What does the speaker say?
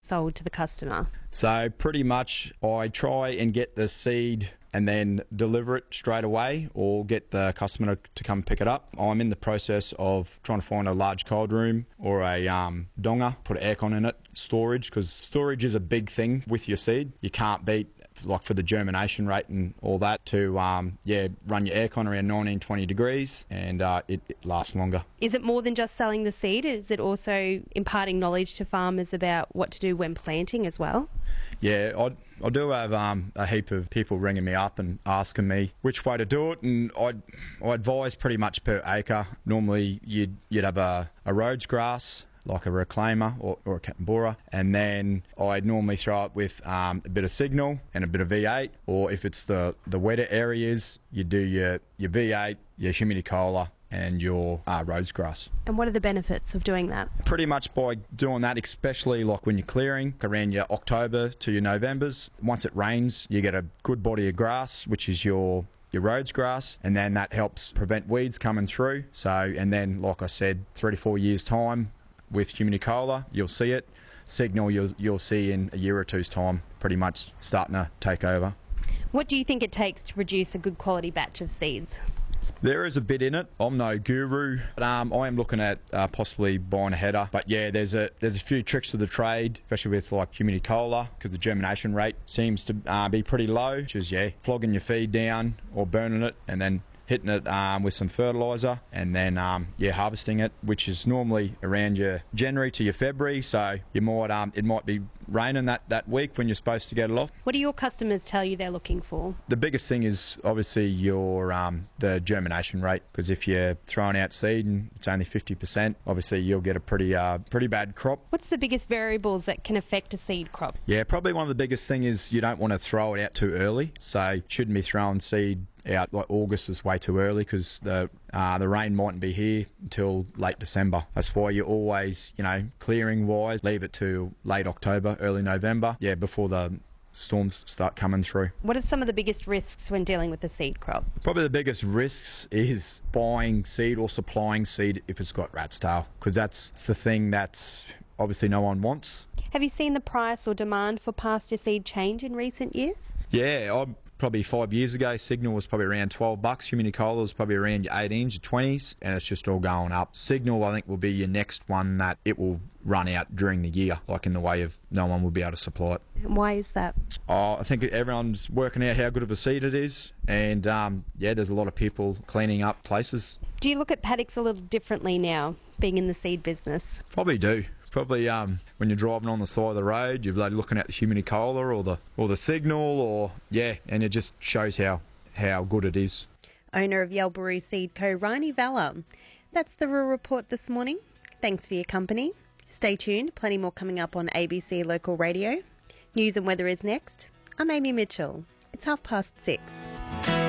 sold to the customer? So pretty much I try and get the seed and then deliver it straight away or get the customer to come pick it up. I'm in the process of trying to find a large cold room or a donga, put aircon in it, storage, because storage is a big thing with your seed. You can't beat, like for the germination rate and all that, to run your aircon around 19, 20 degrees and it lasts longer. Is it more than just selling the seed? Is it also imparting knowledge to farmers about what to do when planting as well? Yeah, I do have a heap of people ringing me up and asking me which way to do it, and I advise pretty much per acre. Normally you'd have a Rhodes grass, like a reclaimer or a Catambora, and then I'd normally throw it with a bit of Signal and a bit of V8, or if it's the wetter areas, you do your V8, your Humidicola and your Rhodes grass. And what are the benefits of doing that? Pretty much by doing that, especially like when you're clearing around your October to your Novembers, once it rains, you get a good body of grass, which is your Rhodes grass, and then that helps prevent weeds coming through. So, and then, like I said, 3 to 4 years' time with Humidicola, you'll see it. Signal, you'll see in a year or two's time, pretty much starting to take over. What do you think it takes to produce a good quality batch of seeds? There is a bit in it. I'm no guru, but I am looking at possibly buying a header. But yeah, there's a few tricks to the trade, especially with like Humidicola, because the germination rate seems to be pretty low, which is, flogging your feed down or burning it and then hitting it with some fertiliser and then harvesting it, which is normally around your January to your February. So you might it might be raining that week when you're supposed to get it off. What do your customers tell you they're looking for? The biggest thing is obviously your the germination rate, because if you're throwing out seed and it's only 50%, obviously you'll get a pretty bad crop. What's the biggest variables that can affect a seed crop? Yeah, probably one of the biggest thing is you don't want to throw it out too early. So you shouldn't be throwing seed out like August is way too early, because the rain mightn't be here until late December. That's why you always, clearing wise, leave it to late October, early November, before the storms start coming through. What are some of the biggest risks when dealing with the seed crop? Probably the biggest risks is buying seed or supplying seed if it's got rat's tail, because that's the thing that's obviously no one wants. Have you seen the price or demand for pasture seed change in recent years? Yeah, probably 5 years ago, Signal was probably around $12. Humidicola was probably around your 18s or 20s, and it's just all going up. Signal, I think, will be your next one that it will run out during the year, like in the way of no one will be able to supply it. Why is that? I think everyone's working out how good of a seed it is, and there's a lot of people cleaning up places. Do you look at paddocks a little differently now, being in the seed business? Probably do. Probably when you're driving on the side of the road, you're looking at the Humidicola or the Signal, and it just shows how good it is. Owner of Yalbaroo Seed Co, Rani Valla. That's the Rural Report this morning. Thanks for your company. Stay tuned, plenty more coming up on ABC Local Radio. News and weather is next. I'm Amy Mitchell. It's 6:30.